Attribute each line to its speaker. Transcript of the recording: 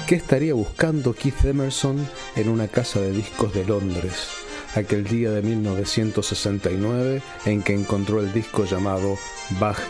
Speaker 1: ¿Qué estaría buscando Keith Emerson en una casa de discos de Londres aquel día de 1969 en que encontró el disco llamado Bach